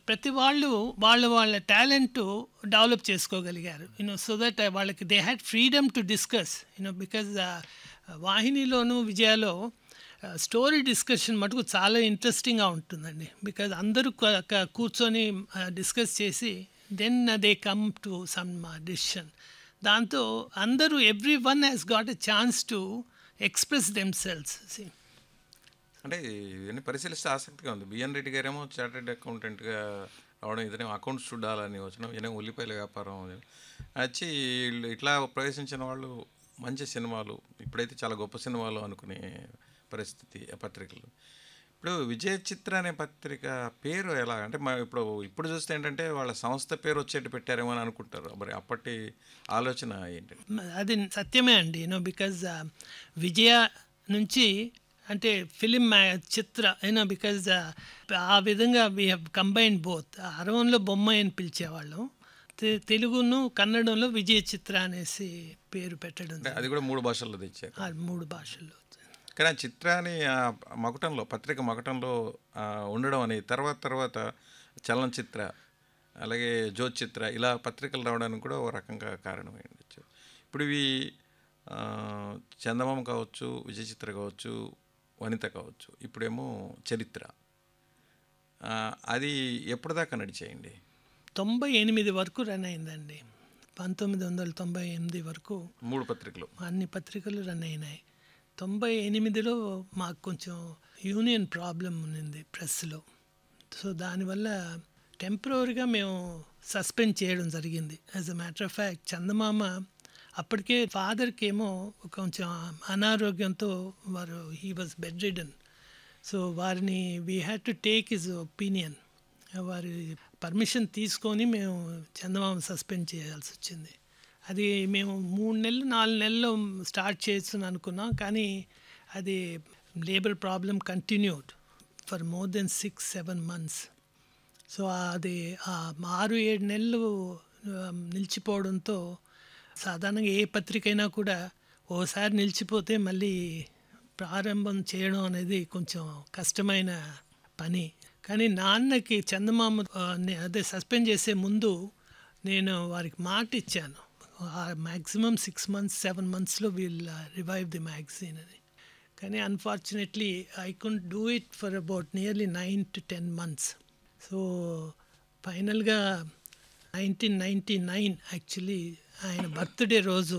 ప్రతి వాళ్ళు వాళ్ళ టాలెంట్ డెవలప్ చేసుకోగలిగారు సో దట్ వాళ్ళకి they had freedom to discuss because వాహినిలోను విజయాలో story discussion మటుకు చాలా ఇంట్రెస్టింగ్గా ఉంటుందండి. బికాజ్ అందరూ కూర్చొని డిస్కస్ చేసి then they come to some decision. దాంతో అందరూ every one has got a chance to express them cells. అంటే ఇవన్నీ పరిశీలిస్తే ఆసక్తిగా ఉంది. బిఎన్ రెడ్డి గారేమో చార్టెడ్ అకౌంటెంట్గా రావడం, ఇతనేమో అకౌంట్స్ చూడాలని వచ్చిన, ఈయనేమో ఉల్లిపాయల వ్యాపారం వచ్చి ఇట్లా ప్రవేశించిన వాళ్ళు మంచి సినిమాలు, ఇప్పుడైతే చాలా గొప్ప సినిమాలు అనుకునే పరిస్థితి పత్రికలు. ఇప్పుడు విజయ చిత్ర అనే పత్రిక పేరు ఎలా అంటే ఇప్పుడు చూస్తే ఏంటంటే వాళ్ళ సంస్థ పేరు వచ్చేట్టు పెట్టారేమో అని అనుకుంటారు. మరి అప్పటి ఆలోచన ఏంటి? అది సత్యమే అండి. బికాజ్ విజయ నుంచి అంటే ఫిలిం చిత్ర బికాజ్ ఆ విధంగా we have combined both. అరవంలో Bommai అని పిలిచేవాళ్ళం, తెలుగును కన్నడంలో విజయ చిత్ర అనేసి పేరు పెట్టడం. అది కూడా 3 భాషల్లో తెచ్చారు. 3 భాషల్లో. కానీ ఆ చిత్రాన్ని మకుటంలో, పత్రిక మకుటంలో ఉండడం అనేది తర్వాత చలనచిత్ర, అలాగే జ్యోతిచిత్ర, ఇలా పత్రికలు రావడానికి కూడా ఒక రకంగా కారణమై ఉండొచ్చు. ఇప్పుడు ఇవి చందమామ కావచ్చు, విజయ చిత్ర కావచ్చు, వనిత కావచ్చు, ఇప్పుడేమో చరిత్ర. అది ఎప్పటిదాకా నడిచేయండి? 98 వరకు రన్ అయిందండి. 1998 వరకు 3 పత్రికలు, అన్ని పత్రికలు రన్ అయినాయి. 98లో మాకు కొంచెం యూనియన్ ప్రాబ్లం ఉన్నింది ప్రెస్లో. సో దానివల్ల టెంపరరీగా మేము సస్పెండ్ చేయడం జరిగింది. As a matter of fact చందమామ అప్పటికే ఫాదర్కి ఏమో కొంచెం అనారోగ్యంతో he was bed ridden. So వారిని we had to take his opinion. వారి పర్మిషన్ తీసుకొని మేము చందమామ సస్పెండ్ చేయాల్సి వచ్చింది. అది మేము 3 నెలలు 4 నెలల్లో స్టార్ట్ చేయొచ్చు అనుకున్నాం, కానీ అది labour problem continued for more than 6-7 months. So అది 6-7 నెలలు నిలిచిపోవడంతో, సాధారణంగా ఏ పత్రికైనా కూడా ఓసారి నిలిచిపోతే మళ్ళీ ప్రారంభం చేయడం అనేది కొంచెం కష్టమైన పని. కానీ నాన్నకి చందమామ అదే సస్పెండ్ చేసే ముందు నేను వారికి మాట ఇచ్చాను, maximum 6 months 7 monthsలో will revive the magazine అని. కానీ unfortunately I couldn't do it for about nearly 9-10 months. So ఫైనల్గా 1999 యాక్చువల్లీ ఆయన బర్త్డే రోజు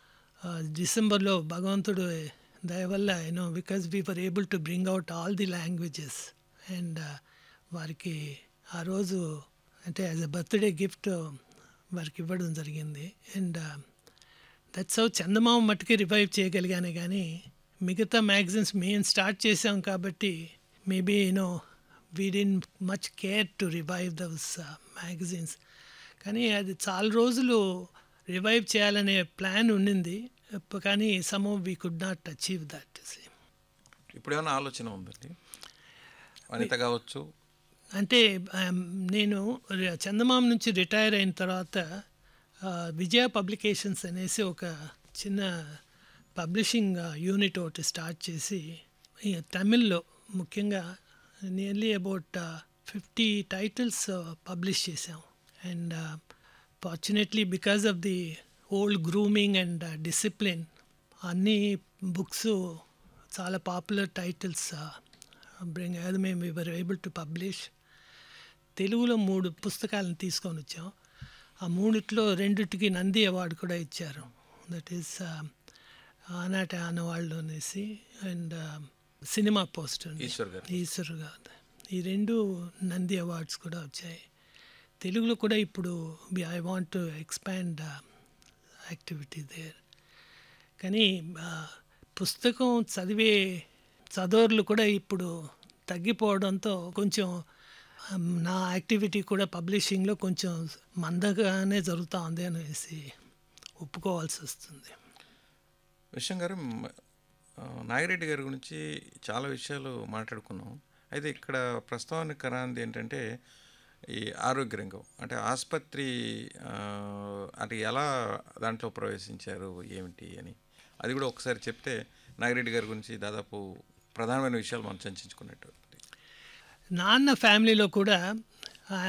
డిసెంబర్లో భగవంతుడు దయ వల్ల because we were able to bring out all the languages and వారికి ఆ రోజు అంటే యాజ్ అ బర్త్డే గిఫ్ట్ వారికి ఇవ్వడం జరిగింది. అండ్ దట్స్ హౌ చందమామ మట్టుకి రివైవ్ చేయగలిగానే, కానీ మిగతా మ్యాగజైన్స్ మేము స్టార్ట్ చేసాం కాబట్టి maybe we didn't much care to revive those magazines. కానీ అది చాలా రోజులు రివైవ్ చేయాలనే ప్లాన్ ఉండింది, కానీ somehow we could not achieve that. ఇప్పుడు ఏమైనా ఆలోచన ఉందండి? వనిత కావచ్చు అంటే నేను చందమామ నుంచి రిటైర్ అయిన తర్వాత విజయ పబ్లికేషన్స్ అనేసి ఒక చిన్న పబ్లిషింగ్ యూనిట్ ఒకటి స్టార్ట్ చేసి తమిళ్లో ముఖ్యంగా నియర్లీ అబౌట్ 50 titles పబ్లిష్ చేసాం. And fortunately because of the old grooming and discipline అన్ని బుక్స్ చాలా పాపులర్ టైటిల్స్ అది మేము we were able to publish. తెలుగులో 3 పుస్తకాలను తీసుకొని వచ్చాం. ఆ 3ట్లో 2కి నంది అవార్డు కూడా ఇచ్చారు. దట్ ఈస్ ఆనాటి ఆనవాళ్ళు అనేసి అండ్ సినిమా పోస్ట్ ఈశ్వర్ గారు. ఈ 2 నంది అవార్డ్స్ కూడా వచ్చాయి. తెలుగులో కూడా ఇప్పుడు I want to expand activity there. కానీ పుస్తకం చదివే చదవర్లు కూడా ఇప్పుడు తగ్గిపోవడంతో కొంచెం నా యాక్టివిటీ కూడా పబ్లిషింగ్లో కొంచెం మందగానే జరుగుతూ ఉంది అనేసి ఒప్పుకోవాల్సి వస్తుంది. విషయం గారు, నాగిరెడ్డి గారి గురించి చాలా విషయాలు మాట్లాడుకున్నాం. అయితే ఇక్కడ ప్రస్తావనకు కరాంది ఏంటంటే ఈ ఆరోగ్య రంగం, అంటే ఆసుపత్రి అంటే ఎలా దాంట్లో ప్రవేశించారు ఏమిటి అని అది కూడా ఒకసారి చెప్తే నాగిరెడ్డి గారి గురించి దాదాపు ప్రధానమైన విషయాలు మనం చర్చించుకున్నట్టు. నాన్న ఫ్యామిలీలో కూడా